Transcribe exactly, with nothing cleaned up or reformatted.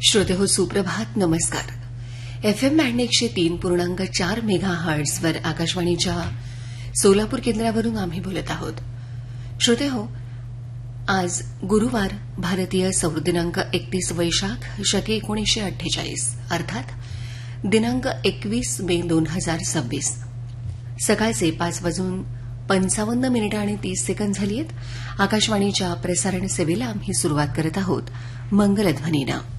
श्रोते हो, सुप्रभात, नमस्कार. एफएम बँड एकशे तीन पूर्णांक चार मेगा हर्ट्झवर आकाशवाणीच्या सोलापूर केंद्रावरून आम्ही बोलत आहोत. श्रोते हो, आज गुरुवार, भारतीय सौर दिनांक एकतीस वैशाख शके एकोणीसशे अठ्ठेचाळीस अर्थात दिनांक एकवीस मे दोन हजार सव्वीस. सकाळचे पाच वाजून पंचावन्न मिनिटं आणि तीस सेकंद झाली आहेत. आकाशवाणीच्या प्रसारण सेवेला आम्ही सुरुवात करत आहोत मंगलध्वनीनं.